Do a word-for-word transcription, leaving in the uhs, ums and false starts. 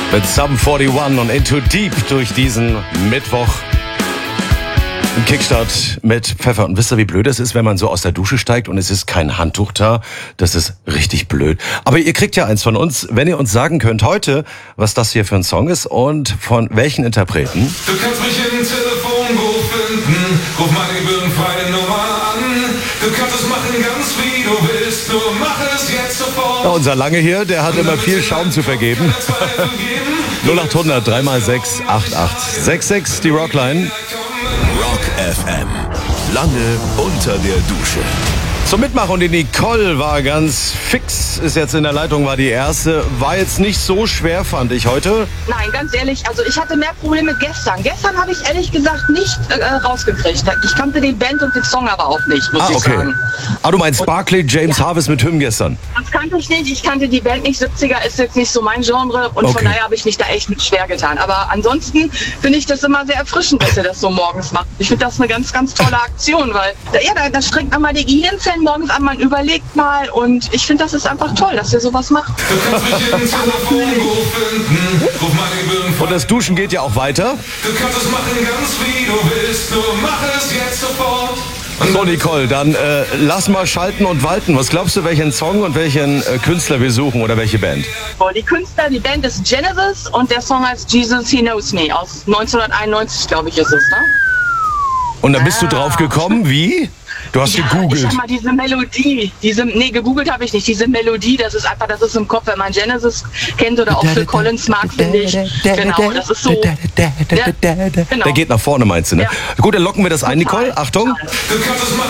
Mit Sum einundvierzig und Into Deep durch diesen Mittwoch. Ein Kickstart mit Pfeffer. Und wisst ihr, wie blöd es ist, wenn man so aus der Dusche steigt und es ist kein Handtuch da? Das ist richtig blöd. Aber ihr kriegt ja eins von uns, wenn ihr uns sagen könnt heute, was das hier für ein Song ist und von welchen Interpreten. Du kannst mich im Telefonbuch finden, ruf meine gebührenfreie Nummer an. Du kannst es machen ganz wie du willst, nur mach es jetzt sofort. Ja, unser Lange hier, der hat immer viel Schaum zu vergeben. null acht hundert drei mal sechs acht acht sechs sechs, die Rockline. Rock F M. Lange unter der Dusche. Zum Mitmachen, und die Nicole war ganz fix, ist jetzt in der Leitung, war die erste. War jetzt nicht so schwer, fand ich heute. Nein, ganz ehrlich, also ich hatte mehr Probleme gestern. Gestern habe ich ehrlich gesagt nicht äh, rausgekriegt. Ich kannte die Band und den Song aber auch nicht, muss Ah, ich okay. sagen. Ah, du meinst Barclay James Ja. Harvest mit Hymn gestern? Das kannte ich nicht. Ich kannte die Band nicht. siebziger ist jetzt nicht so mein Genre und Okay. von daher habe ich mich da echt mit schwer getan. Aber ansonsten finde ich das immer sehr erfrischend, dass ihr das so morgens macht. Ich finde das eine ganz, ganz tolle Aktion, weil da, ja, da, da streckt man mal die Gehirnzellen morgens an, man überlegt mal und ich finde, das ist einfach toll, dass ihr sowas macht. Du kannst mich im Telefonbuch finden, ruf meine gebührenfreie. Und das Duschen geht ja auch weiter. Du kannst es machen ganz wie du willst, nur mach es jetzt sofort. So, Nicole, dann äh, lass mal schalten und walten. Was glaubst du, welchen Song und welchen äh, Künstler wir suchen oder welche Band? So, die Künstler, die Band ist Genesis und der Song heißt Jesus, He Knows Me aus neunzehnhunderteinundneunzig, glaube ich, ist es, ne? Und da bist du drauf gekommen, wie? Du hast Ja, gegoogelt. ich sag mal, diese Melodie, diese, nee, gegoogelt habe ich nicht, diese Melodie, das ist einfach, das ist im Kopf, wenn man Genesis kennt oder auch Phil Collins mag, finde ich. Genau, das ist so. Ja, genau. Der geht nach vorne, meinst du, ne? Ja. Gut, dann locken wir das ein, Nicole. Achtung. Du kannst es machen.